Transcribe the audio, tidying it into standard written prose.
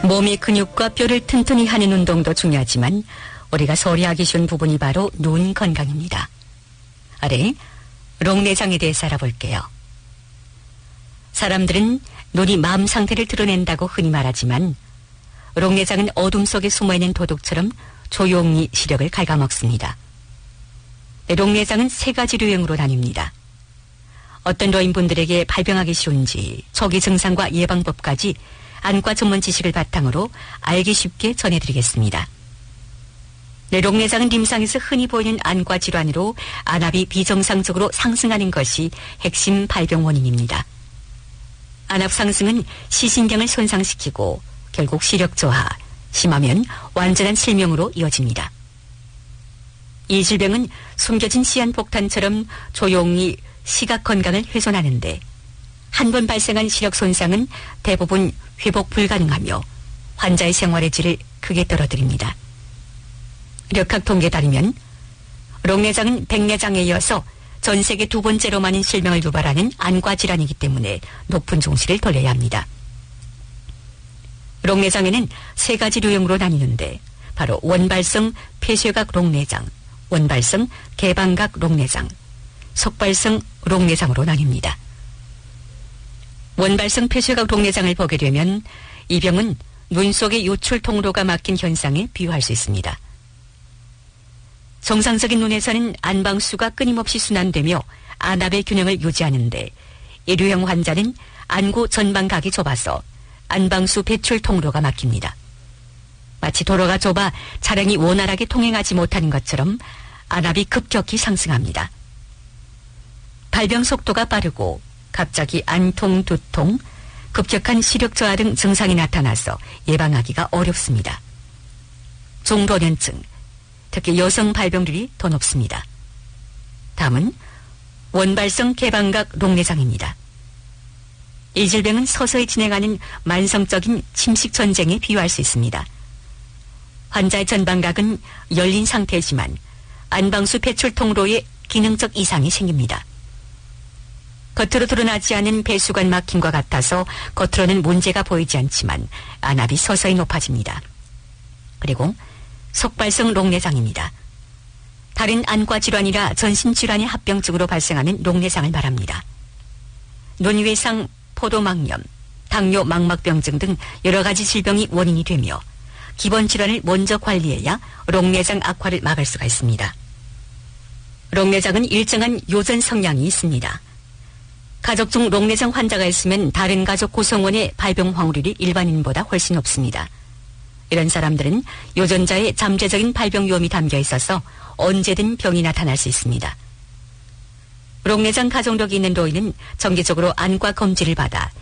몸의 근육과 뼈를 튼튼히 하는 운동도 중요하지만 우리가 소홀히하기 쉬운 부분이 바로 눈 건강입니다. 아래 롱내장에 대해서 알아볼게요. 사람들은 눈이 마음 상태를 드러낸다고 흔히 말하지만 롱내장은 어둠 속에 숨어있는 도둑처럼 조용히 시력을 갉아먹습니다. 롱내장은 세 가지 유형으로 나뉩니다. 어떤 노인분들에게 발병하기 쉬운지 초기 증상과 예방법까지 안과 전문 지식을 바탕으로 알기 쉽게 전해드리겠습니다. 롱내장은 임상에서 흔히 보이는 안과 질환으로 안압이 비정상적으로 상승하는 것이 핵심 발병 원인입니다. 안압 상승은 시신경을 손상시키고 결국 시력 저하, 심하면 완전한 실명으로 이어집니다. 이 질병은 숨겨진 시한폭탄처럼 조용히 시각 건강을 훼손하는데 한 번 발생한 시력 손상은 대부분 회복 불가능하며 환자의 생활의 질을 크게 떨어뜨립니다. 력학 통계에 따르면 롱내장은 백내장에 이어서 전 세계 두 번째로 많은 실명을 유발하는 안과 질환이기 때문에 높은重视를 돌려야 합니다. 롱내장에는 세 가지 유형으로 나뉘는데 바로 원발성 폐쇄각 롱내장, 원발성 개방각 롱내장, 속발성 롱내장으로 나뉩니다. 원발성 폐쇄각 롱내장을 보게 되면 이 병은 눈 속의 요출 통로가 막힌 현상에 비유할 수 있습니다. 정상적인 눈에서는 안방수가 끊임없이 순환되며 안압의 균형을 유지하는데 이 유형 환자는 안구 전방각이 좁아서 안방수 배출 통로가 막힙니다. 마치 도로가 좁아 차량이 원활하게 통행하지 못하는 것처럼 안압이 급격히 상승합니다. 발병 속도가 빠르고 갑자기 안통, 두통, 급격한 시력 저하 등 증상이 나타나서 예방하기가 어렵습니다. 중老年층, 특히 여성 발병률이 더 높습니다. 다음은 원발성 개방각 롱내장입니다. 이 질병은 서서히 진행하는 만성적인 침식 전쟁에 비유할 수 있습니다. 환자의 전방각은 열린 상태이지만 안방수 배출 통로에 기능적 이상이 생깁니다. 겉으로 드러나지 않은 배수관 막힘과 같아서 겉으로는 문제가 보이지 않지만 안압이 서서히 높아집니다. 그리고 속발성 롱내장입니다. 다른 안과 질환이라 전신질환의 합병증으로 발생하는 롱내장을 말합니다. 눈외상, 포도막염, 당뇨 망막병증 등 여러 가지 질병이 원인이 되며 기본 질환을 먼저 관리해야 롱내장 악화를 막을 수가 있습니다. 롱내장은 일정한 요전 성향이 있습니다. 가족 중 롱내장 환자가 있으면 다른 가족 구성원의 발병 확률이 일반인보다 훨씬 높습니다. 이런 사람들은 유전자에 잠재적인 발병 위험이 담겨 있어서 언제든 병이 나타날 수 있습니다. 롱내장 가족력이 있는 노인은 정기적으로 안과 검진을 받아